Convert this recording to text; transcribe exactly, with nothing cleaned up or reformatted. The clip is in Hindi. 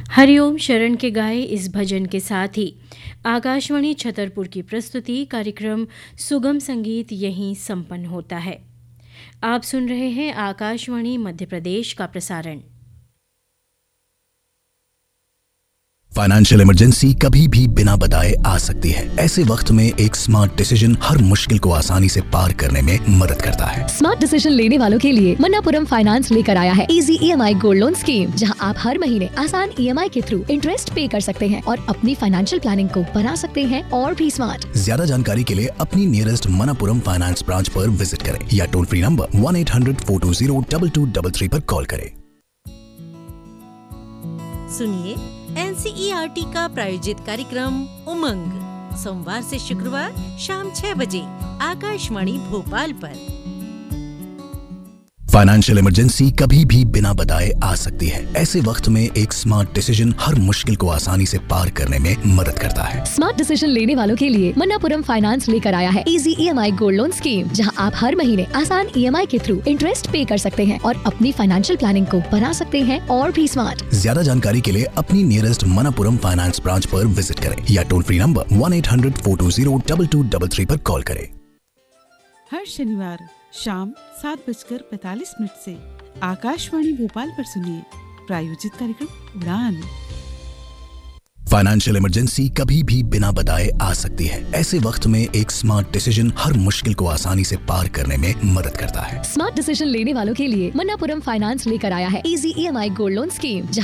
हरिओम शरण के गाए इस भजन के साथ ही आकाशवाणी छतरपुर की प्रस्तुति कार्यक्रम सुगम संगीत यहीं संपन्न होता है। आप सुन रहे हैं आकाशवाणी मध्य प्रदेश का प्रसारण। फाइनेंशियल इमरजेंसी कभी भी बिना बताए आ सकती है। ऐसे वक्त में एक स्मार्ट डिसीजन हर मुश्किल को आसानी से पार करने में मदद करता है। स्मार्ट डिसीजन लेने वालों के लिए मन्नापुरम फाइनेंस लेकर आया है easy EMI gold loan scheme, जहां आप हर महीने आसान ईएमआई के थ्रू इंटरेस्ट पे कर सकते हैं और अपनी फाइनेंशियल प्लानिंग को बना सकते हैं और भी स्मार्ट। ज्यादा जानकारी के लिए अपनी नियरेस्ट मन्नापुरम फाइनेंस ब्रांच पर विजिट करें या toll free number one eight hundred four to zero double two double three पर कॉल करें। सुनिए एनसीईआरटी का प्रायोजित कार्यक्रम उमंग सोमवार से शुक्रवार शाम छह बजे आकाशवाणी भोपाल पर। फाइनेंशियल इमरजेंसी कभी भी बिना बताए आ सकती है। ऐसे वक्त में एक स्मार्ट डिसीजन हर मुश्किल को आसानी से पार करने में मदद करता है। स्मार्ट डिसीजन लेने वालों के लिए मन्नापुरम फाइनेंस लेकर आया है easy EMI gold loan scheme, जहां आप हर महीने आसान ईएमआई के थ्रू इंटरेस्ट पे कर सकते हैं और अपनी फाइनेंशियल प्लानिंग को बना सकते हैं और भी स्मार्ट। ज्यादा जानकारी के लिए अपनी नियरेस्ट मन्नापुरम फाइनेंस ब्रांच पर विजिट करें या toll free number one eight hundred four to zero double two double three पर कॉल करें। हर शनिवार शाम सात बजकर पैतालीस मिनट से आकाशवाणी भोपाल पर सुनिए प्रायोजित कार्यक्रम उड़ान। फाइनेंशियल इमरजेंसी कभी भी बिना बताए आ सकती है। ऐसे वक्त में एक स्मार्ट डिसीजन हर मुश्किल को आसानी से पार करने में मदद करता है। स्मार्ट डिसीजन लेने वालों के लिए मन्नापुरम फाइनेंस लेकर आया है easy EMI gold loan scheme,